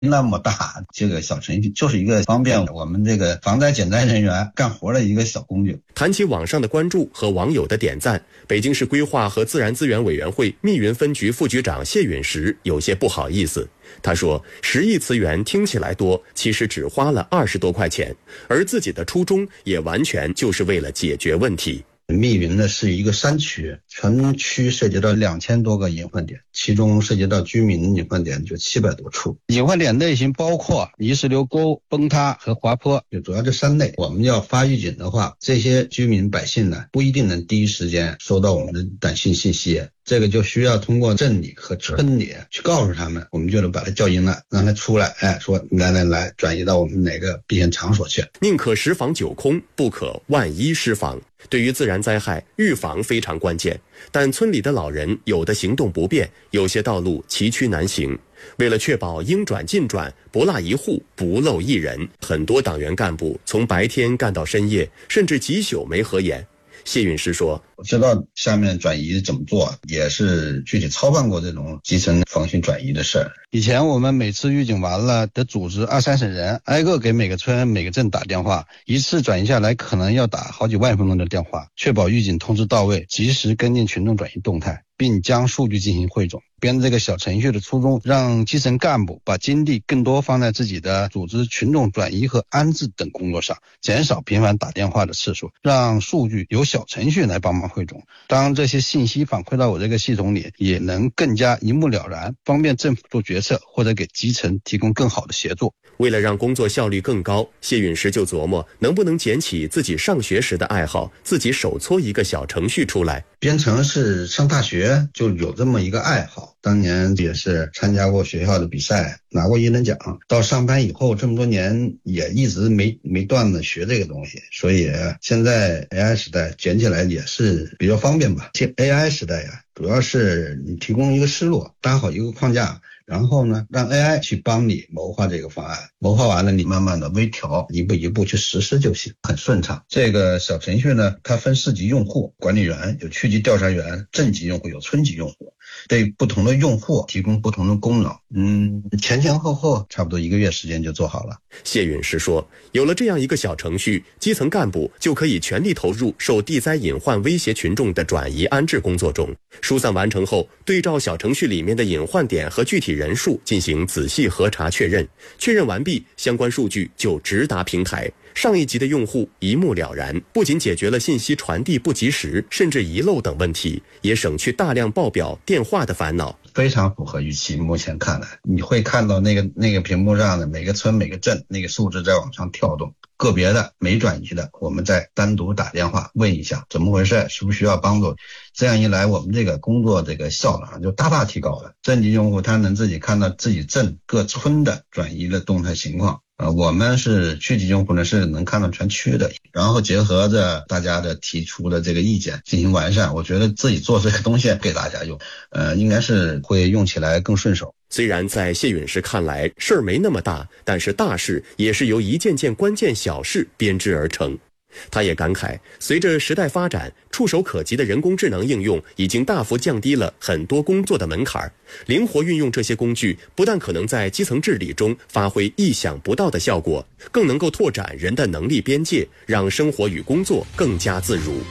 那么大，这个小程序就是一个方便我们这个防灾减灾人员干活的一个小工具。 谈起网上的关注和网友的点赞，北京市规划和自然资源委员会密云分局副局长谢允石有些不好意思。他说10亿资源听起来多，其实只花了20多块钱，而自己的初衷也完全就是为了解决问题。 密云呢是一个山区，全区涉及到2000多个隐患点，其中涉及到居民隐患点就700多处。隐患点类型包括泥石流沟、崩塌和滑坡，就主要这3类。我们要发预警的话，这些居民百姓呢不一定能第一时间收到我们的短信信息，这个就需要通过镇里和村里去告诉他们，我们就能把他叫进来，让他出来，说来转移到我们哪个避险场所去。 宁可10防9空，不可万一失防。对于自然灾害，预防非常关键，但村里的老人有的行动不便，有些道路崎岖难行。为了确保应转尽转，不落一户，不漏一人，很多党员干部从白天干到深夜，甚至几宿没合眼。谢允石说， 我知道下面转移怎么做，也是具体操办过这种基层防汛转移的事儿。以前我们每次预警完了得组织20-30人，挨个给每个村每个镇打电话，一次转移下来可能要打好几万分钟的电话，确保预警通知到位，及时跟进群众转移动态，并将数据进行汇总。编这个小程序的初衷，让基层干部把精力更多放在自己的组织群众转移和安置等工作上，减少频繁打电话的次数，让数据由小程序来帮忙汇总。当这些信息反馈到我这个系统里，也能更加一目了然，方便政府做决策或者给基层提供更好的协作。 为了让工作效率更高，谢允石就琢磨能不能捡起自己上学时的爱好，自己手搓一个小程序出来。 编程是上大学就有这么一个爱好，当年也是参加过学校的比赛，拿过1等奖，到上班以后这么多年也一直没断的学这个东西，所以现在 AI 时代捡起来也是比较方便吧。AI 时代呀，主要是你提供一个思路，搭好一个框架，然后呢让 AI 去帮你谋划这个方案，谋划完了你慢慢的微调，一步一步去实施就行，很顺畅。这个小程序呢，它分4级用户，管理员有区级调查员，镇级用户有村级用户，对不同的用户提供不同的功能。前后差不多1个月时间就做好了。 谢允石说，有了这样一个小程序，基层干部就可以全力投入受地灾隐患威胁群众的转移安置工作中。疏散完成后，对照小程序里面的隐患点和具体人数进行仔细核查确认，确认完毕，相关数据就直达平台，上一级的用户一目了然，不仅解决了信息传递不及时甚至遗漏等问题，也省去大量报表电话的烦恼。 非常符合预期，目前看来你会看到那个屏幕上的每个村每个镇那个数字在往上跳动，个别的没转移的我们再单独打电话问一下怎么回事，需不需要帮助。这样一来，我们这个工作这个效率就大大提高了。镇级用户他能自己看到自己镇各村的转移的动态情况，我们是区级用户呢是能看到全区的，然后结合着大家的提出的这个意见进行完善。我觉得自己做这个东西给大家用，应该是会用起来更顺手。 虽然在谢允石看来事儿没那么大，但是大事也是由一件件关键小事编织而成。他也感慨，随着时代发展，触手可及的人工智能应用已经大幅降低了很多工作的门槛，灵活运用这些工具，不但可能在基层治理中发挥意想不到的效果，更能够拓展人的能力边界，让生活与工作更加自如。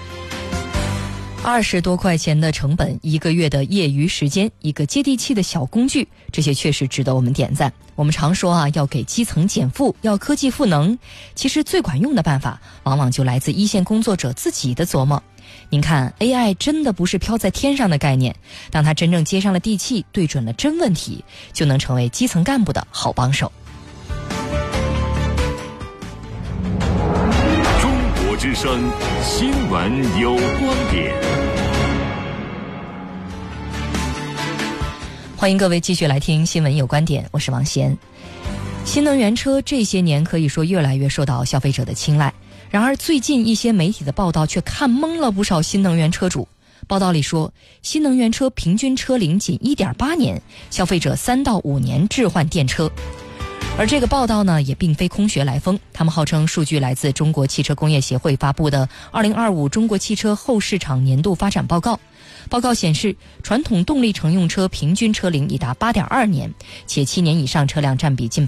20多块钱的成本，1个月的业余时间，一个接地气的小工具，这些确实值得我们点赞。我们常说要给基层减负，要科技赋能，其实最管用的办法往往就来自一线工作者自己的琢磨。您看 AI 真的不是飘在天上的概念，当它真正接上了地气，对准了真问题，就能成为基层干部的好帮手。 中国之声新闻有观点。 欢迎各位继续来听新闻有观点，我是王贤。新能源车这些年可以说越来越受到消费者的青睐，然而最近一些媒体的报道却看懵了不少新能源车主。报道里说，新能源车平均车龄仅 1.8 年，消费者3到5年置换电车。 而这个报道呢，也并非空穴来风，他们号称数据来自中国汽车工业协会发布的2025中国汽车后市场年度发展报告。报告显示，传统动力乘用车平均车龄已达8.2年，且7年以上车辆占比近